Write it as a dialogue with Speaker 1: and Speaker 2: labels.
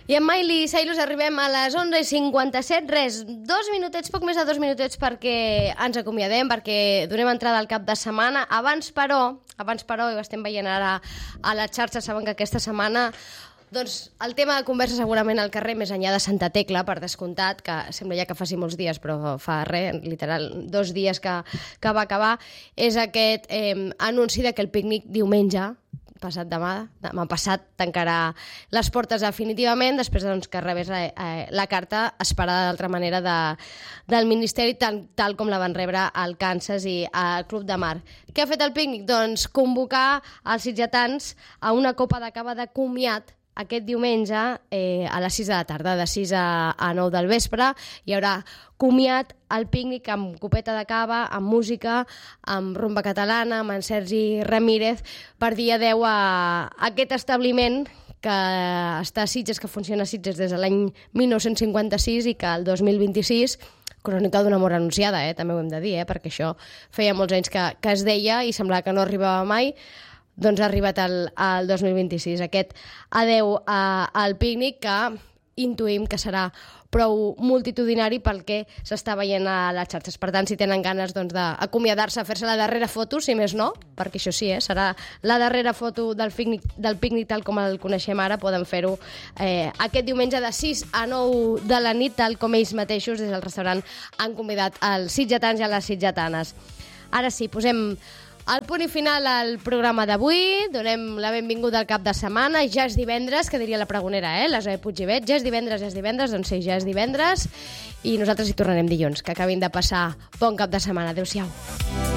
Speaker 1: I amb Miley Cyrus arribem a les 11:57. Res, poc més de 2 minutets perquè ens acomiadem, perquè donem entrada al cap de setmana. Abans, però, i ho estem veient ara a la xarxa, saben que aquesta setmana doncs el tema de conversa segurament al carrer, més enllà de Santa Tecla, per descomptat, que sembla ja que faci molts dies, però fa res, literal, 2 dies que va acabar, és aquest anunci que el pícnic diumenge, demà passat, tancarà les portes definitivament, després doncs, que rebés la carta esperada d'altra manera del Ministeri, tal com la van rebre al Kansas i al Club de Mar. Què ha fet el pícnic? Doncs convocar els sitgetans a una copa de cava de comiat aquest diumenge a les 6 de la tarda, de 6 a 9 del vespre. Hi haurà comiat al pícnic amb copeta de cava, amb música, amb rumba catalana, amb en Sergi Ramírez, per dir adeu a aquest establiment que està a Sitges, que funciona a Sitges des de l'any 1956 i que el 2026, crònica d'una mort anunciada, també ho hem de dir, perquè això feia molts anys que es deia i semblava que no arribava mai, doncs ha arribat al 2026. Aquest adeu al pícnic que intuïm que serà prou multitudinari pel que s'està veient a les xarxes. Per tant, si tenen ganes d'acomiadar-se, fer-se la darrera foto, si més no, perquè això sí, serà la darrera foto del pícnic tal com el coneixem ara, poden fer-ho aquest diumenge de 6 a 9 de la nit, tal com ells mateixos des del restaurant han convidat els sitgetans i a les sitgetanes. Ara sí, posem el punt i final al programa d'avui, donem la benvinguda al cap de setmana, ja és divendres, que diria la pregonera, la Zoe Puiggivet, ja és divendres, doncs sí, ja és divendres, i nosaltres hi tornarem dilluns. Que acabin de passar bon cap de setmana. Adéu-siau.